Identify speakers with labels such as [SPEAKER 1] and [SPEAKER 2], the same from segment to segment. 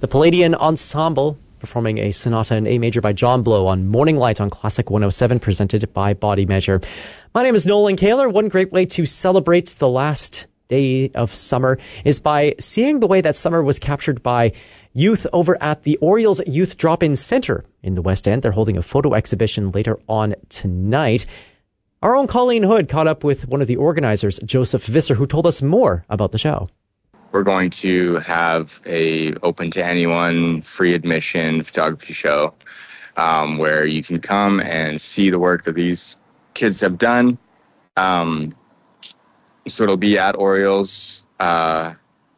[SPEAKER 1] The Palladian Ensemble performing a sonata in A major by John Blow on Morning Light on Classic 107, presented by Body Measure. My name is Nolan Kaler. One great way to celebrate the last day of summer is by seeing the way that summer was captured by youth over at the Orioles Youth Drop-In Center in the West End. They're holding a photo exhibition later on tonight. Our own Colleen Hood caught up with one of the organizers, Joseph Visser, who told us more about the show.
[SPEAKER 2] We're going to have a open to anyone, free admission photography show where you can come and see the work that these kids have done. So it'll be at Orioles, and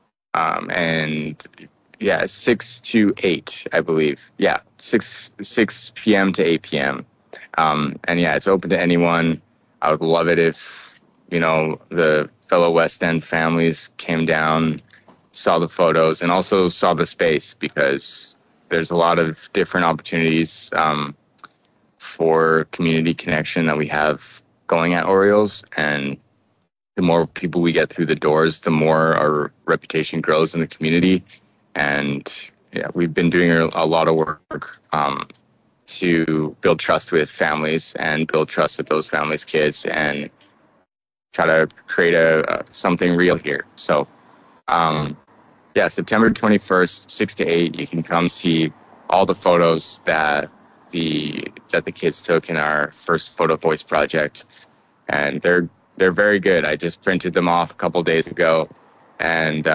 [SPEAKER 2] 6 to 8, I believe. 6 p.m. to 8 p.m. It's open to anyone. I would love it if, the fellow West End families came down, saw the photos, and also saw the space, because there's a lot of different opportunities for community connection that we have going at Orioles. And the more people we get through the doors, the more our reputation grows in the community. And we've been doing a lot of work to build trust with families and build trust with those families' kids and try to create something real here. So, September 21st, 6 to 8, you can come see all the photos that the kids took in our first Photo Voice project. And they're very good. I just printed them off a couple days ago, and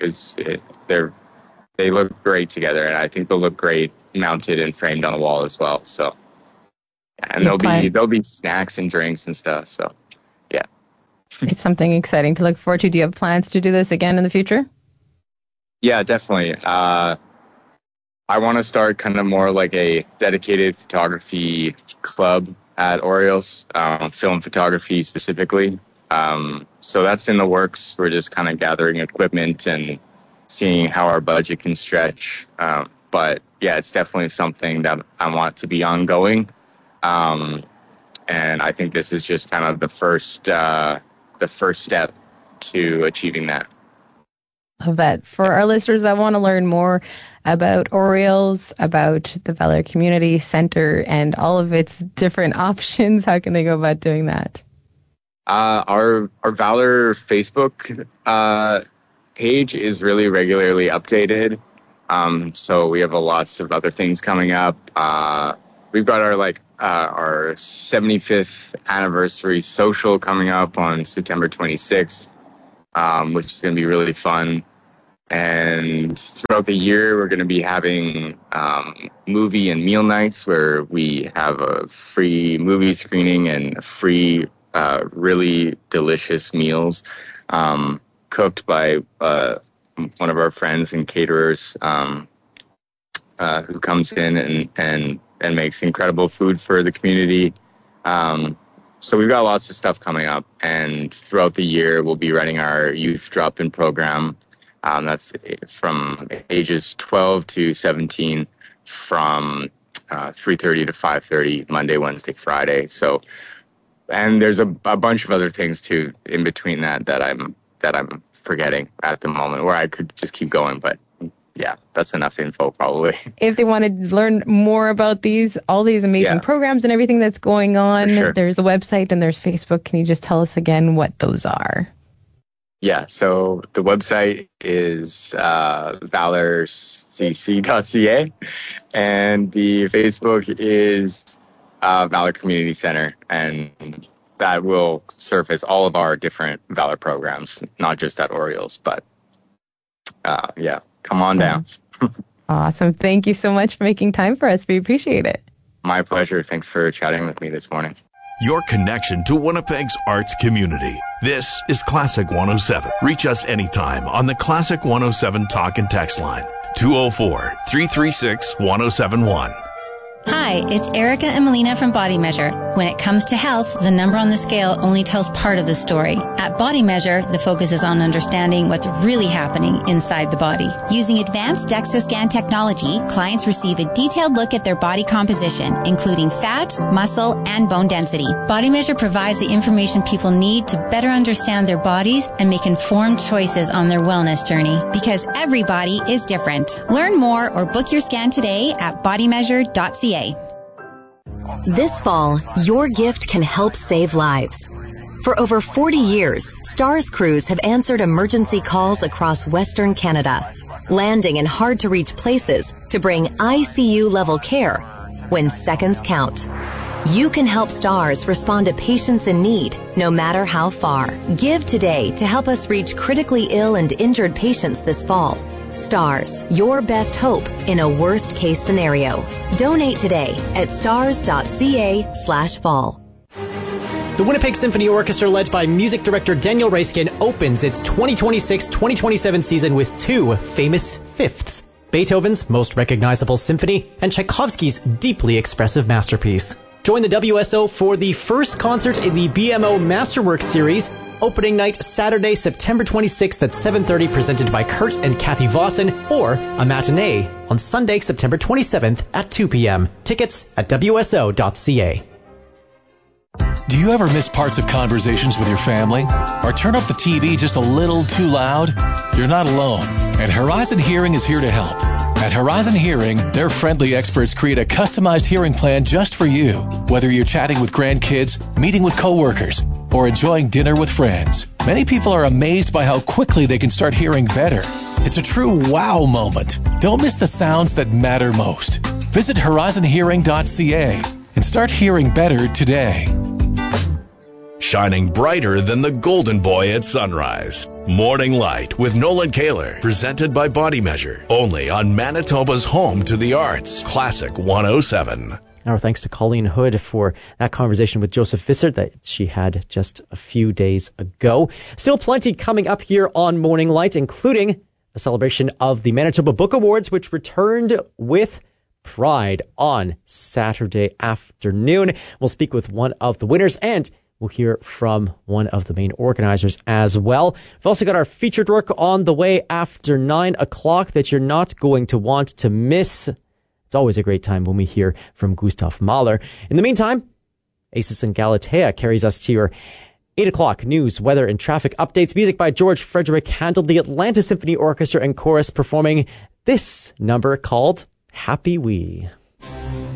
[SPEAKER 2] they look great together, and I think they'll look great mounted and framed on a wall as well. So, and there'll be snacks and drinks and stuff. So, yeah,
[SPEAKER 3] it's something exciting to look forward to. Do you have plans to do this again in the future?
[SPEAKER 2] Yeah, definitely. I want to start kind of more like a dedicated photography club at Orioles, film photography specifically. So that's in the works. We're just kind of gathering equipment and seeing how our budget can stretch. But yeah, it's definitely something that I want to be ongoing. And I think this is just kind of the first step to achieving that.
[SPEAKER 3] Love that. For our listeners that want to learn more about Orioles, about the Valor Community Center, and all of its different options, how can they go about doing that?
[SPEAKER 2] Our Valor Facebook page is really regularly updated. So we have lots of other things coming up. We've got our 75th anniversary social coming up on September 26th, which is going to be really fun. And throughout the year, we're going to be having movie and meal nights where we have a free movie screening and free, really delicious meals cooked by one of our friends and caterers who comes in and makes incredible food for the community. So we've got lots of stuff coming up, and throughout the year we'll be running our youth drop-in program. That's from ages 12 to 17 from 3:30 to 5:30 Monday, Wednesday, Friday. So, and there's a bunch of other things too in between that I'm forgetting at the moment, where I could just keep going, but yeah, that's enough info probably.
[SPEAKER 3] If they want to learn more about all these amazing programs and everything that's going on,
[SPEAKER 2] sure.
[SPEAKER 3] There's a website and there's Facebook. Can you just tell us again what those are?
[SPEAKER 2] Yeah, so the website is valorcc.ca, and the Facebook is Valor Community Center, and that will surface all of our different Valor programs, not just at Orioles, but come on down.
[SPEAKER 3] Awesome. Thank you so much for making time for us. We appreciate it.
[SPEAKER 2] My pleasure. Thanks for chatting with me this morning.
[SPEAKER 4] Your connection to Winnipeg's arts community. This is Classic 107. Reach us anytime on the Classic 107 talk and text line, 204-336-1071.
[SPEAKER 5] Hi, it's Erica and Melina from Body Measure. When it comes to health, the number on the scale only tells part of the story. At Body Measure, the focus is on understanding what's really happening inside the body. Using advanced DEXA scan technology, clients receive a detailed look at their body composition, including fat, muscle, and bone density. Body Measure provides the information people need to better understand their bodies and make informed choices on their wellness journey, because every body is different. Learn more or book your scan today at bodymeasure.ca.
[SPEAKER 6] This fall, your gift can help save lives. For over 40 years, STARS crews have answered emergency calls across Western Canada, landing in hard-to-reach places to bring ICU-level care when seconds count. You can help STARS respond to patients in need, no matter how far. Give today to help us reach critically ill and injured patients this fall. STARS, your best hope in a worst-case scenario. Donate today at stars.ca/fall.
[SPEAKER 1] The Winnipeg Symphony Orchestra, led by music director Daniel Raiskin, opens its 2026-2027 season with two famous fifths: Beethoven's most recognizable symphony and Tchaikovsky's deeply expressive masterpiece. Join the WSO for the first concert in the BMO Masterworks series. Opening night Saturday, September 26th at 7:30, presented by Kurt and Kathy Vossen, or a matinee on Sunday, September 27th at 2 p.m. Tickets at WSO.ca.
[SPEAKER 7] Do you ever miss parts of conversations with your family? Or turn up the TV just a little too loud? You're not alone, and Horizon Hearing is here to help. At Horizon Hearing, their friendly experts create a customized hearing plan just for you, whether you're chatting with grandkids, meeting with coworkers, or enjoying dinner with friends. Many people are amazed by how quickly they can start hearing better. It's a true wow moment. Don't miss the sounds that matter most. Visit horizonhearing.ca and start hearing better today.
[SPEAKER 4] Shining brighter than the golden boy at sunrise. Morning Light with Nolan Kaler, presented by Body Measure, only on Manitoba's home to the arts, Classic 107.
[SPEAKER 1] Our thanks to Colleen Hood for that conversation with Joseph Visser that she had just a few days ago. Still plenty coming up here on Morning Light, including a celebration of the Manitoba Book Awards, which returned with pride on Saturday afternoon. We'll speak with one of the winners, and we'll hear from one of the main organizers as well. We've also got our featured work on the way after 9 o'clock that you're not going to want to miss. It's always a great time when we hear from Gustav Mahler. In the meantime, Aces and Galatea carries us to your 8 o'clock news, weather, and traffic updates. Music by George Frederick Handel, the Atlanta Symphony Orchestra and Chorus performing this number called Happy Wee.